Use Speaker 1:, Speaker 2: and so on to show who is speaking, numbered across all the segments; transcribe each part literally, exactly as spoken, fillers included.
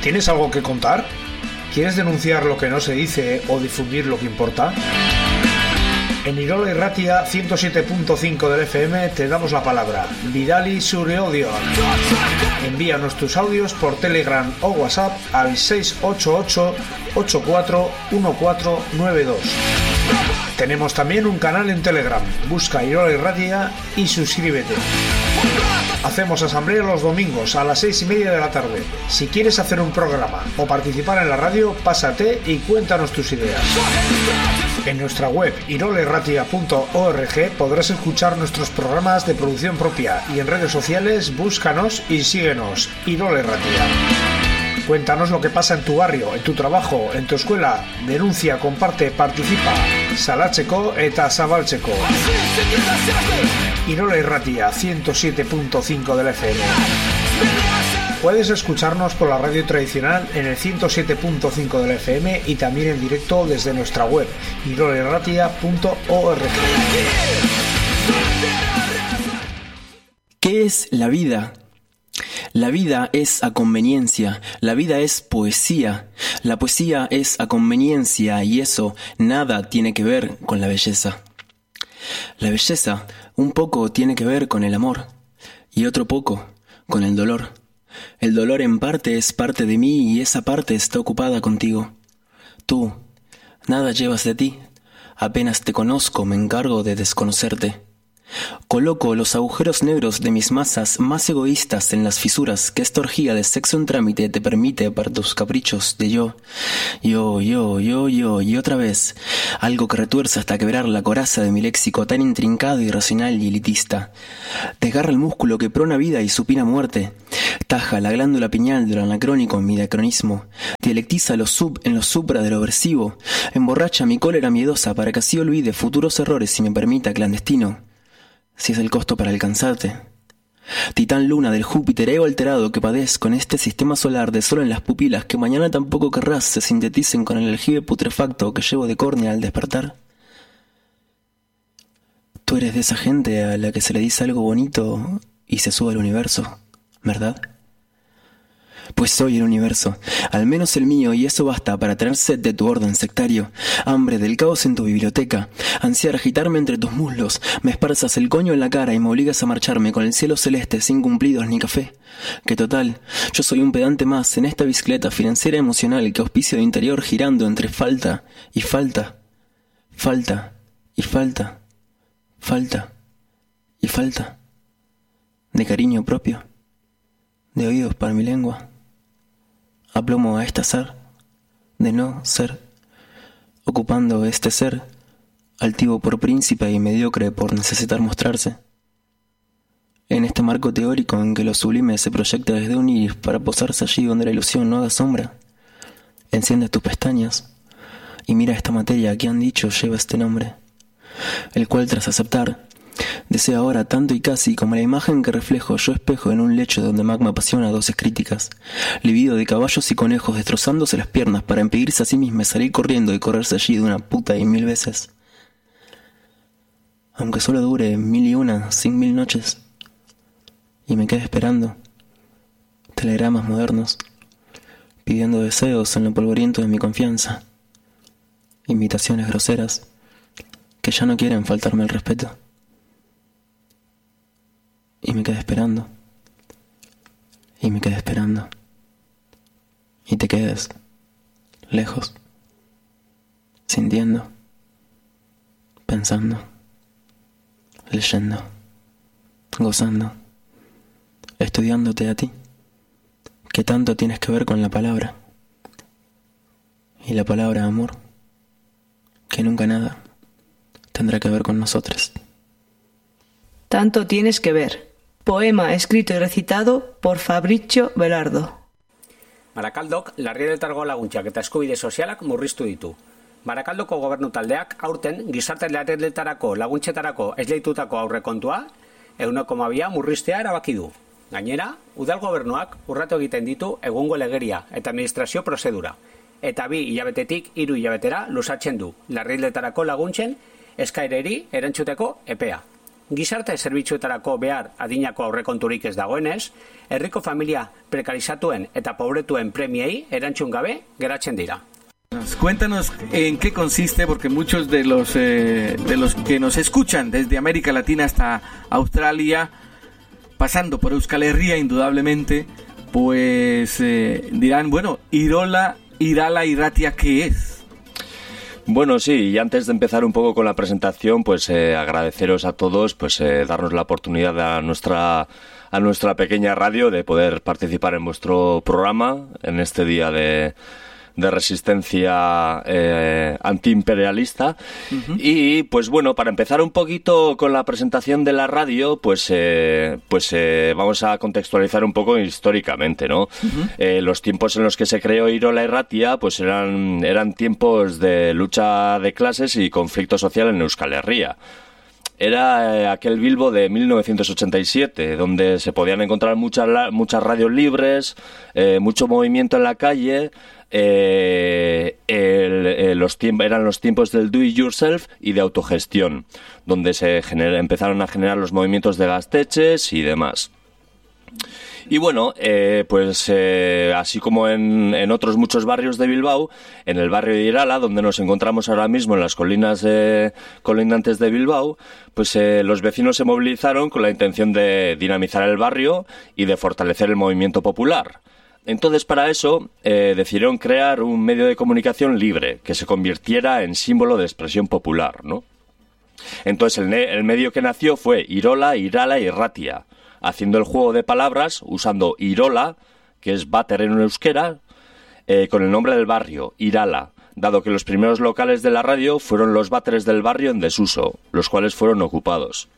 Speaker 1: ¿Tienes algo que contar? ¿Quieres denunciar lo que no se dice o difundir lo que importa? En Irola Irratia ciento siete punto cinco del F M te damos la palabra. Bidali zure odio. Envíanos tus audios por Telegram o WhatsApp al seis ocho ocho, ocho cuatro uno cuatro nueve dos. Tenemos también un canal en Telegram. Busca Irola Irratia y suscríbete. Hacemos asamblea los domingos a las seis y media de la tarde. Si quieres hacer un programa o participar en la radio, pásate y cuéntanos tus ideas. En nuestra web irola irratia punto org podrás escuchar nuestros programas de producción propia y en redes sociales búscanos y síguenos. Irola Irratia. Cuéntanos lo que pasa en tu barrio, en tu trabajo, en tu escuela. Denuncia, comparte, participa. Salatzeko eta zabaltzeko. Irola Irratia ciento siete punto cinco del F M. Puedes escucharnos por la radio tradicional en el ciento siete punto cinco del F M y también en directo desde nuestra web irola irratia punto org.
Speaker 2: ¿Qué es la vida? La vida es a conveniencia, la vida es poesía, la poesía es a conveniencia y eso nada tiene que ver con la belleza. La belleza un poco tiene que ver con el amor y otro poco con el dolor. El dolor en parte es parte de mí y esa parte está ocupada contigo. Tú, nada llevas de ti, apenas te conozco me encargo de desconocerte. Coloco los agujeros negros de mis masas más egoístas en las fisuras que esta orgía de sexo en trámite te permite para tus caprichos de yo, yo, yo, yo, yo y otra vez, algo que retuerce hasta quebrar la coraza de mi léxico tan intrincado, irracional y elitista. Desgarra el músculo que prona vida y supina muerte, taja la glándula pineal de lo anacrónico en mi diacronismo, dialectiza lo sub en lo supra de lo aversivo, emborracha mi cólera miedosa para que así olvide futuros errores y me permita clandestino. Si es el costo para alcanzarte. Titán luna del Júpiter ego alterado que padezco en este sistema solar de sol en las pupilas que mañana tampoco querrás se sinteticen con el aljibe putrefacto que llevo de córnea al despertar. Tú eres de esa gente a la que se le dice algo bonito y se sube al universo, ¿verdad? Pues soy el universo, al menos el mío, y eso basta para tener sed de tu orden sectario, hambre del caos en tu biblioteca, ansiar agitarme entre tus muslos, me esparzas el coño en la cara y me obligas a marcharme con el cielo celeste sin cumplidos ni café. Que total, yo soy un pedante más en esta bicicleta financiera emocional que auspicio de interior girando entre falta y falta, falta y falta, falta y falta, de cariño propio, de oídos para mi lengua. Aplomo a este ser, de no ser, ocupando este ser, altivo por príncipe y mediocre por necesitar mostrarse. En este marco teórico en que lo sublime se proyecta desde un iris para posarse allí donde la ilusión no haga sombra, enciende tus pestañas y mira esta materia que han dicho lleva este nombre, el cual tras aceptar, deseo ahora tanto y casi como la imagen que reflejo yo espejo en un lecho donde magma apasiona dosis críticas, libido de caballos y conejos destrozándose las piernas para impedirse a sí misma salir corriendo y correrse allí de una puta y mil veces. Aunque solo dure mil y una, sin mil noches, y me quede esperando telegramas modernos, pidiendo deseos en lo polvoriento de mi confianza, invitaciones groseras que ya no quieren faltarme el respeto. Y me quedé esperando. Y me quedé esperando. Y te quedes lejos, sintiendo, pensando, leyendo, gozando, estudiándote a ti, que tanto tienes que ver con la palabra. Y la palabra amor, que nunca nada tendrá que ver con nosotros.
Speaker 3: Tanto tienes que ver. Poema escrito y recitado por Fabrizio Velardo.
Speaker 4: Barakaldok larrialdietako laguntzak eta eskubide sozialak murriztu ditu. Barakaldoko gobernu taldeak aurten gizarte larrialdietarako laguntzetarako esleitutako aurrekontua ehuneko hamabia murriztea erabaki du. Gainera, udal gobernuak urratu egiten ditu egungo legeria eta administrazio prozedura. Eta bi hilabetetik hiru hilabetera luzatzen du larrialdietarako laguntzen eskaereri erantzuteko epea. gizarte zerbitzuetarako behar adinako aurrekonturik ez dagoenez, herriko familia prekarizatuen eta pobretuen premiei erantzun gabe geratzen dira.
Speaker 5: Cuéntanos en qué consiste, porque muchos de los eh, de los que nos escuchan desde América Latina hasta Australia, pasando por Euskal Herria indudablemente, pues eh, dirán, bueno, Irola, Irala y Ratia, ¿qué es?
Speaker 6: Bueno, sí, y antes de empezar un poco con la presentación, pues eh, agradeceros a todos, pues eh, darnos la oportunidad a nuestra a nuestra pequeña radio de poder participar en vuestro programa en este día de de resistencia eh, antiimperialista. Uh-huh. Y pues bueno, para empezar un poquito con la presentación de la radio, pues eh, pues eh, vamos a contextualizar un poco históricamente, ¿no? Uh-huh. Eh, los tiempos en los que se creó Irola y Ratia pues eran, eran tiempos de lucha de clases y conflicto social en Euskal Herria. Era eh, aquel Bilbo de mil novecientos ochenta y siete, donde se podían encontrar muchas, muchas radios libres, eh, mucho movimiento en la calle. Eh, el, eh, los tiemp- eran los tiempos del do it yourself y de autogestión, donde se gener- empezaron a generar los movimientos de gasteches y demás. Y bueno, eh, pues eh, así como en, en otros muchos barrios de Bilbao, en el barrio de Irala, donde nos encontramos ahora mismo en las colinas eh, colindantes de Bilbao, pues eh, los vecinos se movilizaron con la intención de dinamizar el barrio y de fortalecer el movimiento popular. Entonces, para eso, eh, decidieron crear un medio de comunicación libre, que se convirtiera en símbolo de expresión popular, ¿no? Entonces, el, ne- el medio que nació fue Irola, Irala y Ratia, haciendo el juego de palabras, usando Irola, que es váter en euskera, eh, con el nombre del barrio, Irala, dado que los primeros locales de la radio fueron los váteres del barrio en desuso, los cuales fueron ocupados.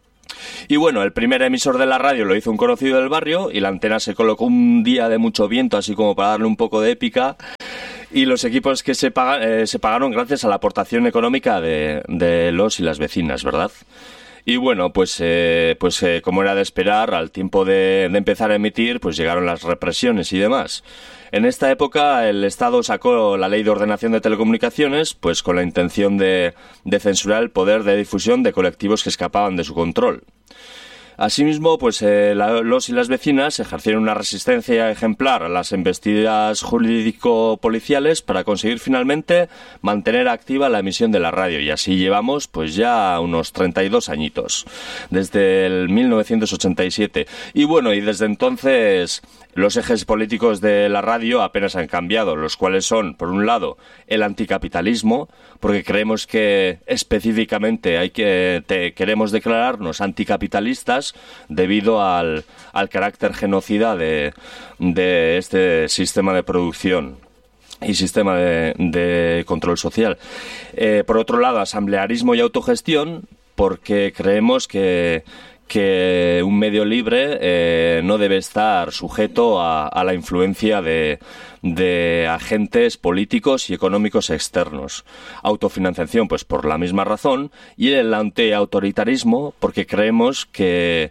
Speaker 6: Y bueno, el primer emisor de la radio lo hizo un conocido del barrio y la antena se colocó un día de mucho viento, así como para darle un poco de épica, y los equipos que se, paga, eh, se pagaron gracias a la aportación económica de, de los y las vecinas, ¿verdad? Y bueno, pues, eh, pues eh, como era de esperar, al tiempo de, de empezar a emitir, pues llegaron las represiones y demás. En esta época el Estado sacó la Ley de Ordenación de Telecomunicaciones, pues con la intención de, de censurar el poder de difusión de colectivos que escapaban de su control. Asimismo, pues eh, la, los y las vecinas ejercieron una resistencia ejemplar a las embestidas jurídico-policiales para conseguir finalmente mantener activa la emisión de la radio, y así llevamos pues ya unos treinta y dos añitos, desde el mil novecientos ochenta y siete. Y bueno, y desde entonces los ejes políticos de la radio apenas han cambiado, los cuales son, por un lado, el anticapitalismo, porque creemos que específicamente hay que te, queremos declararnos anticapitalistas debido al, al carácter genocida de, de este sistema de producción y sistema de, de control social. Eh, por otro lado, asamblearismo y autogestión, porque creemos que que un medio libre eh, no debe estar sujeto a, a la influencia de, de agentes políticos y económicos externos. Autofinanciación, pues por la misma razón, y el antiautoritarismo, porque creemos que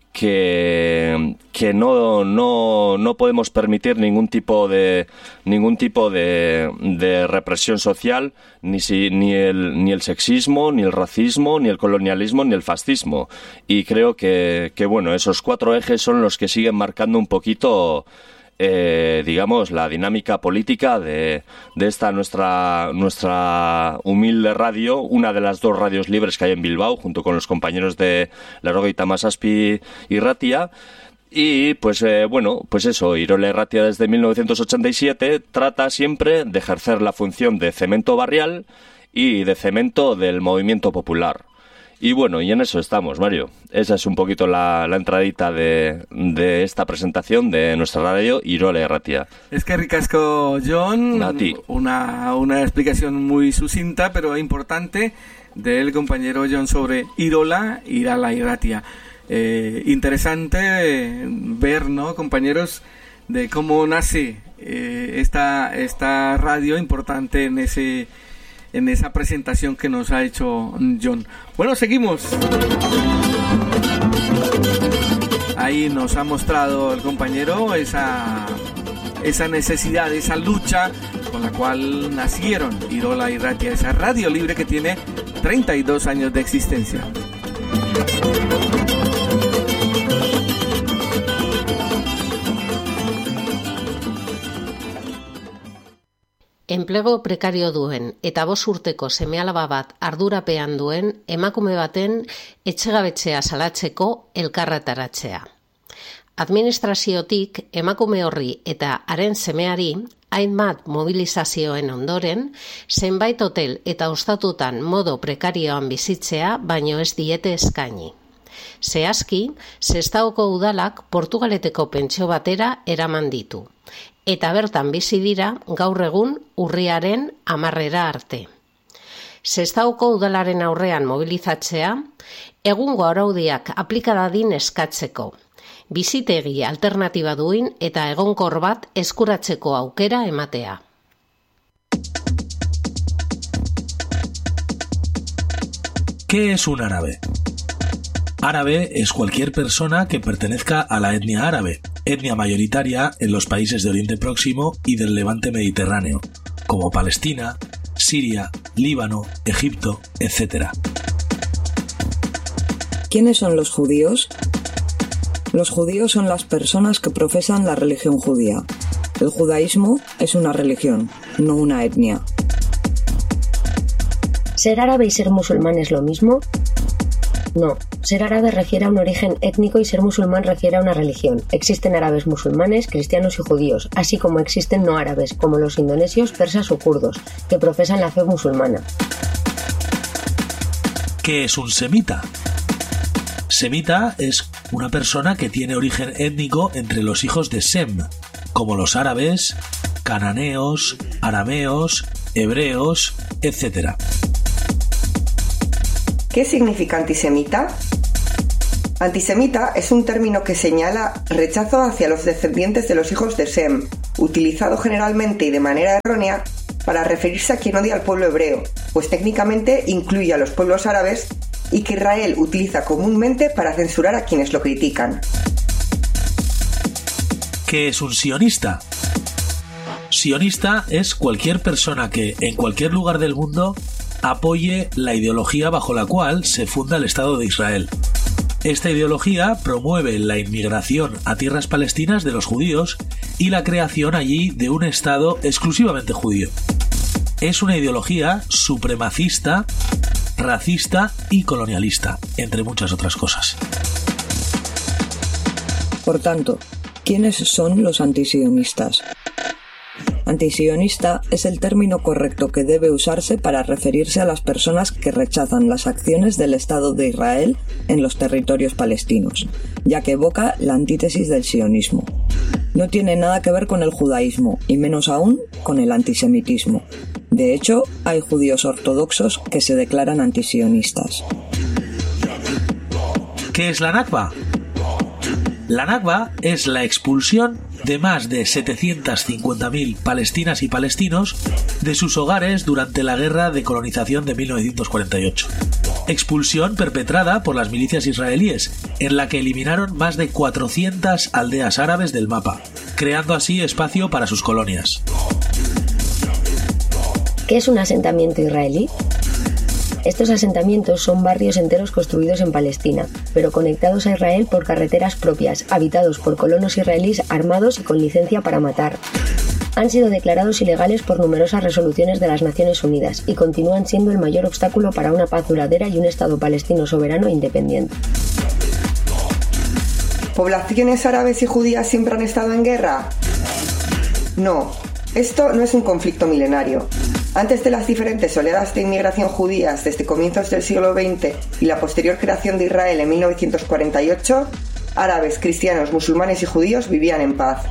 Speaker 6: que que no no no podemos permitir ningún tipo de ningún tipo de, de represión social, ni si, ni el ni el sexismo, ni el racismo, ni el colonialismo, ni el fascismo. Y creo que que bueno, esos cuatro ejes son los que siguen marcando un poquito Eh, digamos, la dinámica política de, de esta nuestra nuestra humilde radio, una de las dos radios libres que hay en Bilbao, junto con los compañeros de Larogeita Hamazazpi y Ratia. Y pues eh, bueno, pues eso, Irola y Ratia desde mil novecientos ochenta y siete trata siempre de ejercer la función de cemento barrial y de cemento del movimiento popular. Y bueno, y en eso estamos, Mario. Esa es un poquito la, la entradita de, de esta presentación de nuestra radio Irola y Ratia.
Speaker 5: Es que ricasco, John.
Speaker 6: A ti.
Speaker 5: Una, una explicación muy sucinta, pero importante, del compañero John sobre Irola, Irala y Ratia. Eh, interesante ver, ¿no, compañeros, de cómo nace eh, esta, esta radio importante en ese... en esa presentación que nos ha hecho John. Bueno, seguimos. Ahí nos ha mostrado el compañero esa, esa necesidad, esa lucha con la cual nacieron Irola y Ratia, esa radio libre que tiene treinta y dos años de existencia.
Speaker 7: enplego prekario duen eta bost urteko seme-alaba bat ardurapean duen emakume baten etxegabetzea salatzeko elkarretaratzea. Administraziotik emakume horri eta haren semeari hainbat mobilizazioen ondoren, zenbait hotel eta ostatutan modo prekarioan bizitzea baino ez diete eskaini. Zehazki, Sestaoko udalak Portugaleteko pentsio batera eraman ditu, eta bertan bizi dira gaur egun urriaren hamarrera arte. Sestaoko udalaren aurrean mobilizatzea, egungo araudiak aplikadadin eskatzeko, bizitegi alternatiba duin eta egonkor bat eskuratzeko aukera ematea.
Speaker 1: ¿Qué es un árabe? Árabe es cualquier persona que pertenezca a la etnia árabe, etnia mayoritaria en los países de Oriente Próximo y del Levante Mediterráneo, como Palestina, Siria, Líbano, Egipto, etcétera.
Speaker 8: ¿Quiénes son los judíos? Los judíos son las personas que profesan la religión judía. El judaísmo es una religión, no una etnia.
Speaker 9: ¿Ser árabe y ser musulmán es lo mismo? No, ser árabe refiere a un origen étnico y ser musulmán refiere a una religión. Existen árabes musulmanes, cristianos y judíos, así como existen no árabes, como los indonesios, persas o kurdos, que profesan la fe musulmana.
Speaker 1: ¿Qué es un semita? Semita es una persona que tiene origen étnico entre los hijos de Sem, como los árabes, cananeos, arameos, hebreos, etcétera.
Speaker 10: ¿Qué significa antisemita? Antisemita es un término que señala rechazo hacia los descendientes de los hijos de Sem, utilizado generalmente y de manera errónea para referirse a quien odia al pueblo hebreo, pues técnicamente incluye a los pueblos árabes y que Israel utiliza comúnmente para censurar a quienes lo critican.
Speaker 1: ¿Qué es un sionista? Sionista es cualquier persona que, en cualquier lugar del mundo, apoye la ideología bajo la cual se funda el Estado de Israel. Esta ideología promueve la inmigración a tierras palestinas de los judíos y la creación allí de un Estado exclusivamente judío. Es una ideología supremacista, racista y colonialista, entre muchas otras cosas.
Speaker 8: Por tanto, ¿quiénes son los antisionistas? Antisionista es el término correcto que debe usarse para referirse a las personas que rechazan las acciones del Estado de Israel en los territorios palestinos, ya que evoca la antítesis del sionismo. No tiene nada que ver con el judaísmo, y menos aún con el antisemitismo. De hecho, hay judíos ortodoxos que se declaran antisionistas.
Speaker 1: ¿Qué es la Nakba? La Nakba es la expulsión de más de setecientas cincuenta mil palestinas y palestinos de sus hogares durante la guerra de colonización de mil novecientos cuarenta y ocho. Expulsión perpetrada por las milicias israelíes, en la que eliminaron más de cuatrocientas aldeas árabes del mapa, creando así espacio para sus colonias.
Speaker 9: ¿Qué es un asentamiento israelí? Estos asentamientos son barrios enteros construidos en Palestina, pero conectados a Israel por carreteras propias, habitados por colonos israelíes armados y con licencia para matar. Han sido declarados ilegales por numerosas resoluciones de las Naciones Unidas y continúan siendo el mayor obstáculo para una paz duradera y un Estado palestino soberano e independiente.
Speaker 10: ¿Poblaciones árabes y judías siempre han estado en guerra? No, esto no es un conflicto milenario. Antes de las diferentes oleadas de inmigración judías desde comienzos del siglo veinte y la posterior creación de Israel en mil novecientos cuarenta y ocho, árabes, cristianos, musulmanes y judíos vivían en paz.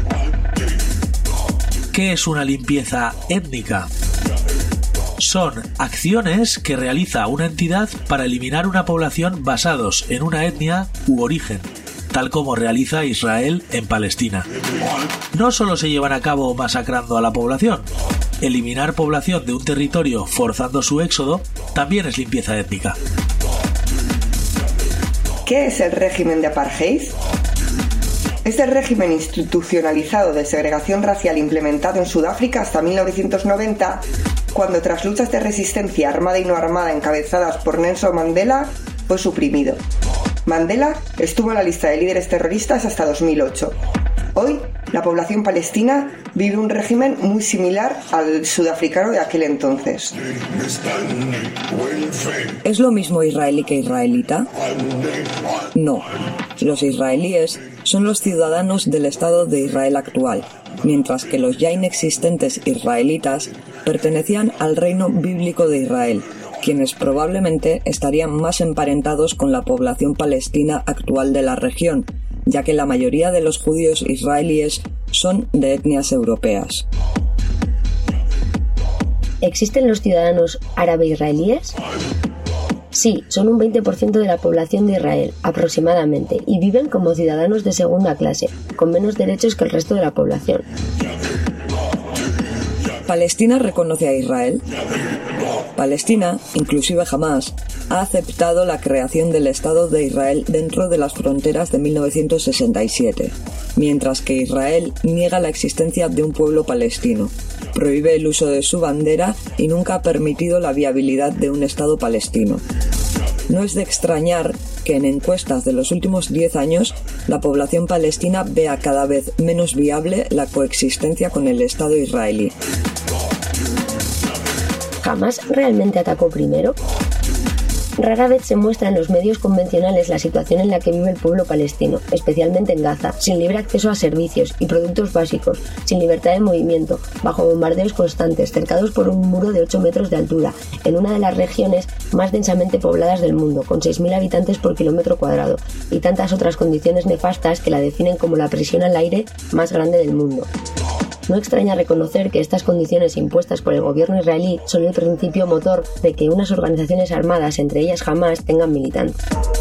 Speaker 1: ¿Qué es una limpieza étnica? Son acciones que realiza una entidad para eliminar una población basados en una etnia u origen, tal como realiza Israel en Palestina. No solo se llevan a cabo masacrando a la población. Eliminar población de un territorio forzando su éxodo también es limpieza étnica.
Speaker 10: ¿Qué es el régimen de apartheid? Es el régimen institucionalizado de segregación racial implementado en Sudáfrica hasta mil novecientos noventa, cuando tras luchas de resistencia armada y no armada encabezadas por Nelson Mandela, fue suprimido. Mandela estuvo en la lista de líderes terroristas hasta dos mil ocho. Hoy la población palestina vive un régimen muy similar al sudafricano de aquel entonces.
Speaker 8: ¿Es lo mismo israelí que israelita? No. Los israelíes son los ciudadanos del Estado de Israel actual, mientras que los ya inexistentes israelitas pertenecían al reino bíblico de Israel, quienes probablemente estarían más emparentados con la población palestina actual de la región, ya que la mayoría de los judíos israelíes son de etnias europeas.
Speaker 9: ¿Existen los ciudadanos árabe-israelíes? Sí, son un veinte por ciento de la población de Israel, aproximadamente, y viven como ciudadanos de segunda clase, con menos derechos que el resto de la población.
Speaker 8: ¿Palestina reconoce a Israel? Palestina, inclusive Hamás, ha aceptado la creación del Estado de Israel dentro de las fronteras de mil novecientos sesenta y siete, mientras que Israel niega la existencia de un pueblo palestino, prohíbe el uso de su bandera y nunca ha permitido la viabilidad de un Estado palestino. No es de extrañar que en encuestas de los últimos diez años la población palestina vea cada vez menos viable la coexistencia con el Estado israelí.
Speaker 9: ¿Hamás realmente atacó primero? Rara vez se muestra en los medios convencionales la situación en la que vive el pueblo palestino, especialmente en Gaza, sin libre acceso a servicios y productos básicos, sin libertad de movimiento, bajo bombardeos constantes, cercados por un muro de ocho metros de altura, en una de las regiones más densamente pobladas del mundo, con seis mil habitantes por kilómetro cuadrado, y tantas otras condiciones nefastas que la definen como la prisión al aire más grande del mundo. No extraña reconocer que estas condiciones impuestas por el gobierno israelí son el principio motor de que unas organizaciones armadas, entre ellas Hamás, tengan militantes.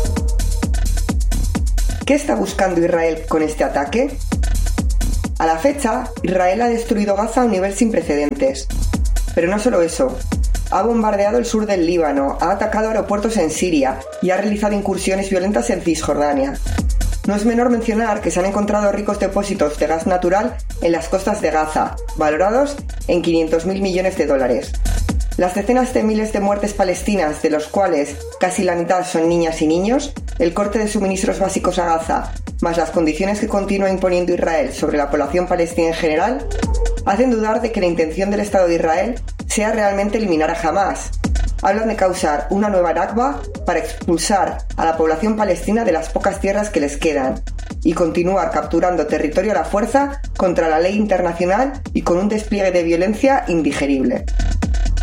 Speaker 10: ¿Qué está buscando Israel con este ataque? A la fecha, Israel ha destruido Gaza a un nivel sin precedentes. Pero no solo eso. Ha bombardeado el sur del Líbano, ha atacado aeropuertos en Siria y ha realizado incursiones violentas en Cisjordania. No es menor mencionar que se han encontrado ricos depósitos de gas natural en las costas de Gaza, valorados en quinientos mil millones de dólares. Las decenas de miles de muertes palestinas, de los cuales casi la mitad son niñas y niños, el corte de suministros básicos a Gaza, más las condiciones que continúa imponiendo Israel sobre la población palestina en general, hacen dudar de que la intención del Estado de Israel sea realmente eliminar a Hamás. Hablan de causar una nueva Nakba para expulsar a la población palestina de las pocas tierras que les quedan y continuar capturando territorio a la fuerza contra la ley internacional y con un despliegue de violencia indigerible.